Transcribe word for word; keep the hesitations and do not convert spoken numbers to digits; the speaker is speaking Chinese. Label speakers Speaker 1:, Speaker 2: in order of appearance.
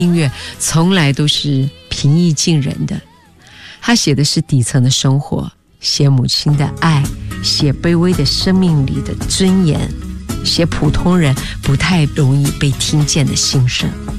Speaker 1: 音乐从来都是平易近人的，他写的是底层的生活，写母亲的爱，写卑微的生命里的尊严，写普通人不太容易被听见的心声。